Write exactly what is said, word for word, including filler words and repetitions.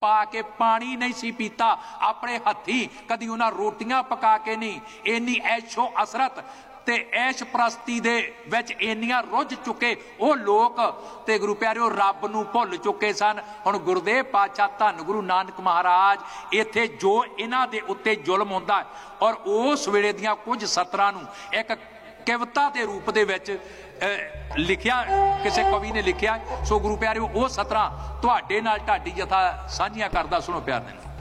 पा के पानी नहीं सी पीता, अपने हथी कदी उन्हां रोटियां पका के नहीं। इन्नी ऐशो असरत ते ऐश प्रस्ती दे विच इन्नियां रुझ चुके वो लोग ते गुरु प्यारिओ रब नूं भुल चुके सन। हुण गुरुदेव पातशाह धन गुरु नानक महाराज इत्थे जो इन्हां दे उत्ते जुल्म हुंदा और उस वेले दियां कुछ सतरां नूं एक कविता के रूप दे विच लिखिया, किसी कवि ने लिखिया। सो गुरु प्यारिओ वो सतरां तुहाडे नाल ढाडी जथा साझियां करदा, सुनो प्यार नाल।